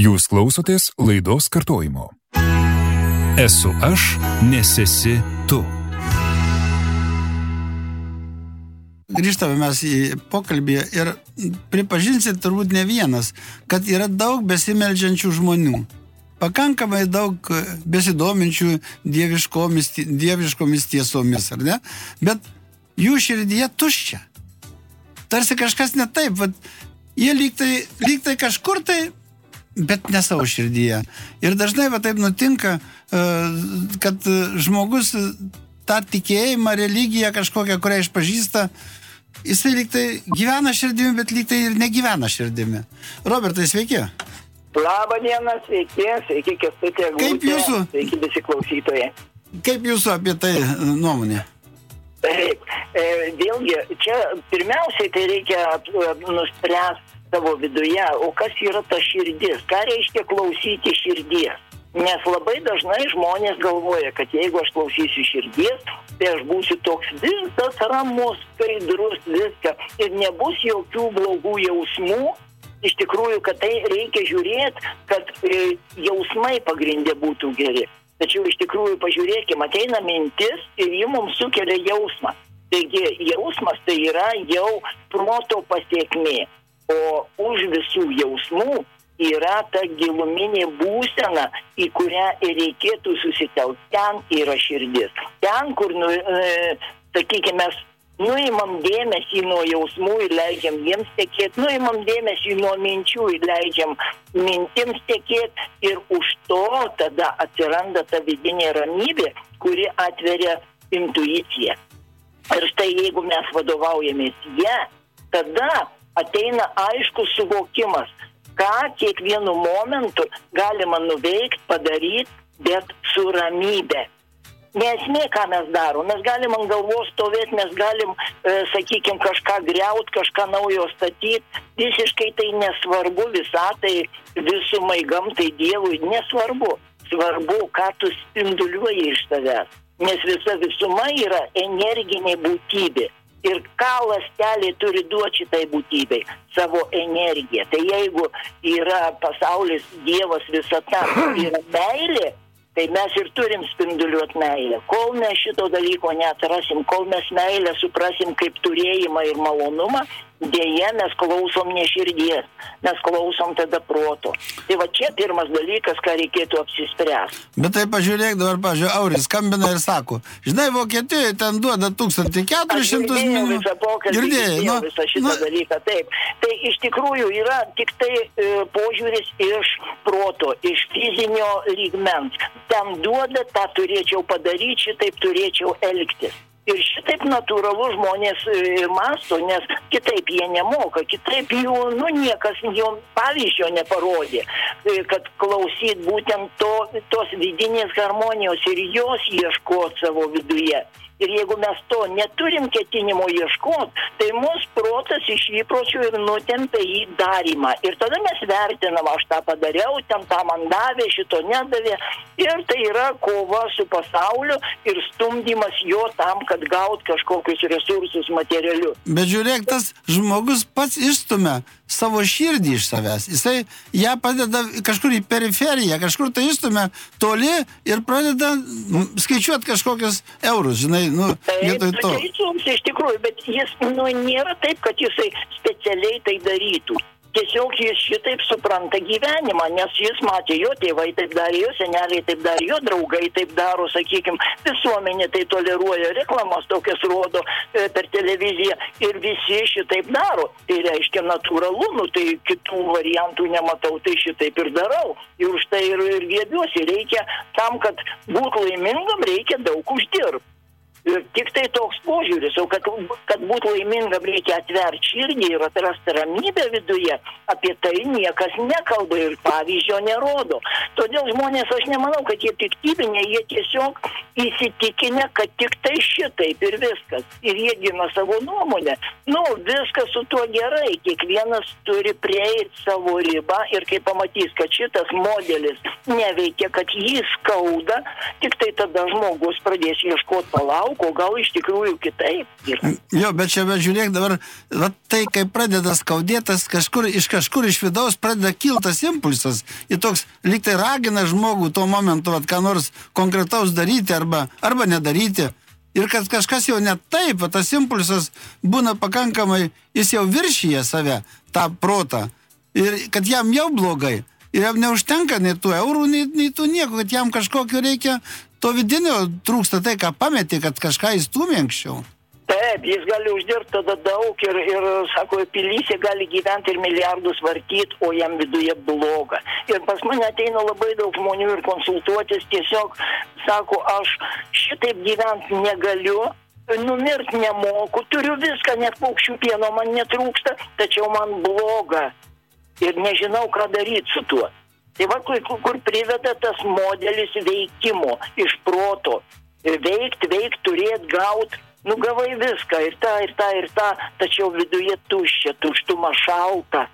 Jūs klausotės laidos kartojimo. Esu aš, nes esi tu. Grįžtame mes į pokalbį ir pripažinsit turbūt ne vienas, kad yra daug besimeldžiančių žmonių. Pakankamai daug besidominčių dieviškomis tiesomis, ar ne? Bet jų širdyje tuščia. Tarsi kažkas ne taip, vat, jie lygtai kažkur tai, bet ne savo širdyje. Ir dažnai va taip nutinka, kad žmogus tą tikėjimą, religiją kažkokią, kurią išpažįsta, jisai lygtai gyvena širdimi, bet lygtai ir negyvena širdimi. Robertai, sveiki. Labą dieną, sveiki, Kęstutė, Kaip jūsų? Sveiki visi klausytojai. Kaip jūsų apie tai nuomonė? Taip, vėlgi, čia pirmiausiai tai reikia nuspręsti savo viduje, o kas yra ta širdis, ką reiškia klausyti širdies. Nes labai dažnai žmonės galvoja, kad jeigu aš klausysiu širdies, tai aš būsiu toks visas ramus, skaidrus, viską, ir nebus jokių blogų jausmų. Iš tikrųjų, kad tai reikia žiūrėti, kad jausmai pagrindė būtų geri. Tačiau iš tikrųjų pažiūrėkime, ateina mintis ir ji mums sukelia jausmą. Taigi jausmas tai yra jau proto pasiekmė, o už visų jausmų yra ta giluminė būsena, į kurią ir reikėtų susitelkti. Ten yra širdis. Ten, kur, sakykime, mes nuimam dėmesį nuo jausmų ir leidžiam jiems tekėti, nuimam dėmesį nuo minčių ir leidžiam mintims tekėti, ir už to tada atsiranda ta vidinė ramybė, kuri atveria intuiciją. Ir štai jeigu mes vadovaujamės ją, tada ateina aiškus suvokimas, ką kiekvienu momentu galima nuveikti, padaryti, bet su ramybė. Nesmė, ką mes darom. Mes galim ant galvos stovėti, mes galim, sakykime, kažką griaut, kažką naujo statyti. Visiškai tai nesvarbu visatai, visumai, gamtai, Dievui, nesvarbu. Svarbu, ką tu spinduliuoji iš savęs. Nes visa visuma yra energinė būtybė. Ir ką ląstelė turi duoti šitai būtybei? Savo energiją. Tai jeigu yra pasaulis, Dievas, visata, yra meilė, tai mes ir turim spinduliuoti meilę. Kol mes šito dalyko neatrasim, kol mes meilę suprasim kaip turėjimą ir malonumą, dėja mes klausom ne širdies, mes klausom tada proto. Tai va čia pirmas dalykas, ką reikėtų apsispręsti. Bet tai pažiūrėk dabar, pažiūrėk, Auris skambina ir sako, žinai, Vokietijoje ten duoda 1400 minų. Girdėjau visą šitą dalyką, taip. Tai iš tikrųjų yra tik tai požiūris iš proto, iš fizinio lygmens. Ten duoda, tą turėčiau padaryti, šitaip turėčiau elgtis. Ir šitaip natūralu žmonės mąsto, nes kitaip jie nemoka, kitaip jų, niekas jų pavyzdžio neparodė, kad klausyt būtent tos vidinės harmonijos ir jos ieškoti savo viduje. Ir jeigu mes to neturim ketinimo ieškoti, tai mūsų protas iš įpročių ir nutempia į darymą. Ir tada mes vertinam, aš tą padariau, ten tą man davė, šito nedavė. Ir tai yra kova su pasauliu ir stumdymas jo tam, kad gaut kažkokius resursus materialius. Bet žiūrėk, tas žmogus pats išstumia savo širdį iš savęs. Jisai ją padeda kažkur į periferiją, kažkur tai išstumia toli ir pradeda skaičiuoti kažkokius eurus, žinai, vietoj to. Taip, iš tikrųjų, bet jis nėra taip, kad jisai specialiai tai darytų. Tiesiog jis šitaip supranta gyvenimą, nes jis matė, jo tėvai taip darė, jo seneliai taip darė, jo draugai taip daro, sakykime, visuomenė tai toleruoja, reklamas tokias rodo per televiziją ir visi šitaip daro. Tai reiškia natūralu, tai kitų variantų nematau, tai šitaip ir darau. Ir už tai ir gėbiuosi, reikia tam, kad būtų laimingam, reikia daug uždirbti. Tik tai toks požiūris, o kad būtų laimingam reikia atverti širdį ir atrasti ramybę viduje, apie tai niekas nekalba ir pavyzdžio nerodo. Todėl žmonės, aš nemanau, kad jie piktybinė, jie tiesiog įsitikinę, kad tik tai šitaip ir viskas. Ir jie gina savo nuomonę. Viskas su tuo gerai, kiekvienas turi prieiti savo ribą ir kai pamatys, kad šitas modelis neveikia, kad jį skauda, tik tai tada žmogus pradės ieškoti palauk. daug, o gal iš tikrųjų kitaip yra. Jo, bet žiūrėk dabar, tai kai pradeda skaudėtas, iš kažkur iš vidaus pradeda kiltas impulsas, ir toks lyg tai ragina žmogų tuo momentu, ką nors konkretaus daryti arba nedaryti. Ir kad kažkas jau ne taip, tas impulsas būna pakankamai, jis jau viršyje save, tą protą. Ir kad jam jau blogai. Ir jam neužtenka nei tų eurų, nei tų nieko, kad jam kažkokio reikia, to vidinio trūksta tai, ką pametė, kad kažką įstūmė anksčiau. Taip, jis gali uždirbti tada daug ir sako, pilyse gali gyventi ir milijardus vartyti, o jam viduje bloga. Ir pas mane ateina labai daug žmonių ir konsultuotis, tiesiog sako, aš šitaip gyventi negaliu, numirt nemoku, turiu viską, net paukščių pieno man netrūksta, tačiau man bloga ir nežinau, ką daryti su tuo. Tai va, kur priveda tas modelis veikimo iš proto. Veikt, turėt, gaut. Gavai viską, ir tą, tačiau viduje tuščia, tuštuma šalta.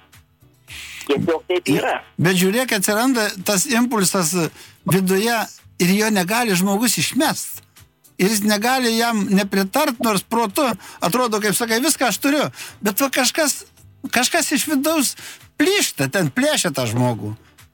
Tiesiog taip yra. Bet žiūrėk, atsiranda tas impulsas viduje ir jo negali žmogus išmest. Ir jis negali jam nepritart, nors protu atrodo, kaip sakai, viską aš turiu. Bet va kažkas iš vidaus plyšta, ten plėšia tą žmogų.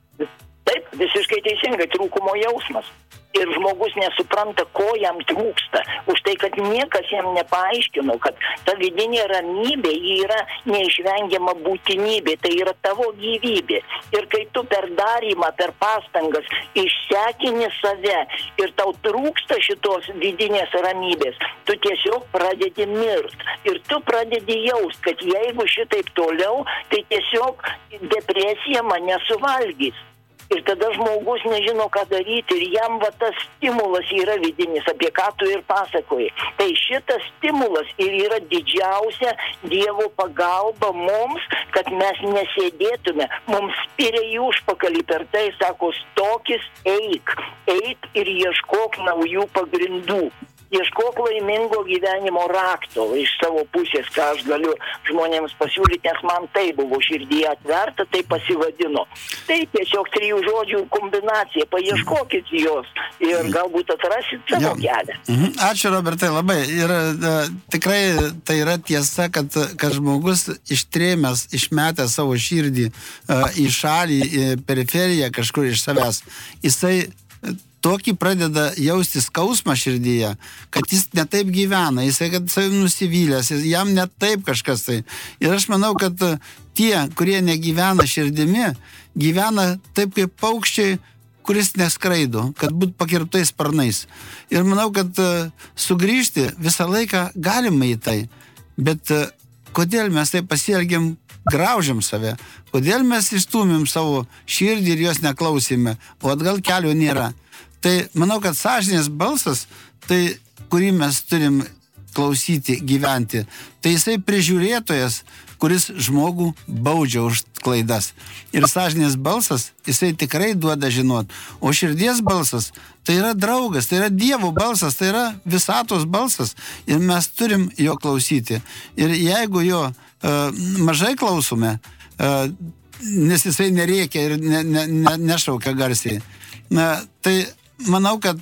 Taip, visiškai teisingai, trūkumo jausmas. Ir žmogus nesupranta, ko jam trūksta. Už tai, kad niekas jam nepaaiškino, kad ta vidinė ramybė yra neišvengiama būtinybė, tai yra tavo gyvybė. Ir kai tu per darymą, per pastangas išsekini save ir tau trūksta šitos vidinės ramybės, tu tiesiog pradedi mirt. Ir tu pradedi jaust, kad jeigu šitaip toliau, tai tiesiog depresija mane suvalgys. Ir tada žmogus nežino, ką daryti ir jam tas stimulas yra vidinis, apie ką tu ir pasakoji. Tai šitas stimulas ir yra didžiausia Dievo pagalba mums, kad mes nesėdėtume. Mums spiria į užpakalį per tai, sako, stokis, eik ir ieškok naujų pagrindų. Ieškok laimingo gyvenimo rakto iš savo pusės, ką aš galiu žmonėms pasiūlyti, nes man tai buvo širdyje atverta, tai pasivadino. Tai tiesiog 3 žodžių kombinacija, paieškokit jos ir galbūt atrasit savo kelią. Ačiū, Robertai, labai. Ir tikrai tai yra tiesa, kad žmogus ištrėmęs, išmetęs savo širdį į šalį, į periferiją kažkur iš savęs, jisai tokį pradeda jausti skausmą širdyje, kad jis netaip gyvena, jisai kad savim nusivylęs, jam netaip kažkas tai. Ir aš manau, kad tie, kurie negyvena širdimi, gyvena taip kaip paukščiai, kuris neskraido, kad būt pakirptais sparnais. Ir manau, kad sugrįžti visą laiką galima į tai. Bet kodėl mes taip pasielgiam, graužiam save? Kodėl mes išstūmėm savo širdį ir jos neklausėme, o atgal kelio nėra? Tai manau, kad sąžinės balsas, tai kurį mes turim klausyti, gyventi, tai jisai prižiūrėtojas, kuris žmogų baudžia už klaidas. Ir sąžinės balsas, jisai tikrai duoda žinot. O širdies balsas, tai yra draugas, tai yra Dievo balsas, tai yra visatos balsas. Ir mes turim jo klausyti. Ir jeigu jo mažai klausome, nes jisai nerėkia ir nešaukia garsiai, tai manau, kad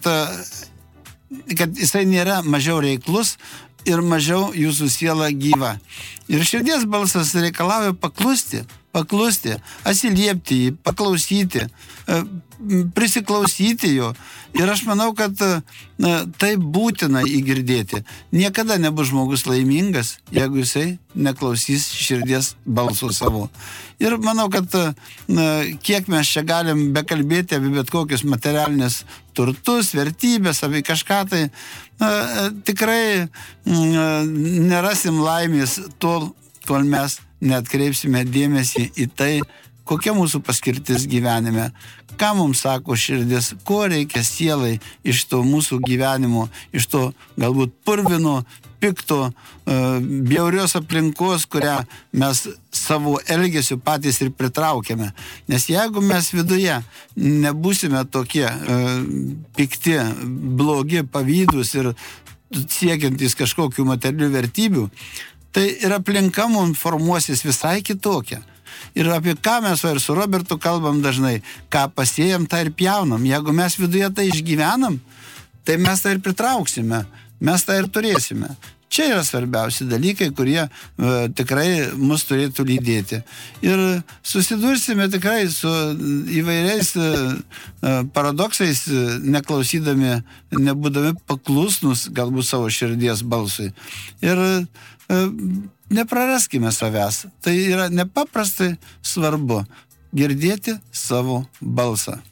jisai nėra mažiau reiklus ir mažiau jūsų siela gyva. Ir širdies balsas reikalauja paklusti, atsiliepti jį, paklausyti, prisiklausyti jo. Ir aš manau, kad tai būtina įgirdėti. Niekada nebus žmogus laimingas, jeigu jisai neklausys širdies balsų savo. Ir manau, kad kiek mes čia galim bekalbėti apie bet kokius materialinės turtus, vertybės, apie kažką, tai tikrai nerasim laimės tol, kol mes neatkreipsime dėmesį į tai, kokia mūsų paskirtis gyvenime, ką mums sako širdis, ko reikia sielai iš to mūsų gyvenimo, iš to galbūt purvino, pikto, bjaurios aplinkos, kurią mes savo elgesiu patys ir pritraukiame. Nes jeigu mes viduje nebūsime tokie pikti, blogi, pavydūs ir siekiantys kažkokių materialių vertybių, tai ir aplinka mums formuosis visai kitokia. Ir apie ką mes ir su Robertu kalbam dažnai, ką pasėjam, tą ir pjaunam. Jeigu mes viduje tai išgyvenam, tai mes tai ir pritrauksime. mes tą ir turėsime. Čia yra svarbiausi dalykai, kurie tikrai mus turėtų lydėti. Ir susidursime tikrai su įvairiais paradoksais, neklausydami, nebūdami paklusnus galbūt savo širdies balsui. Ir nepraraskime savęs. Tai yra nepaprastai svarbu girdėti savo balsą.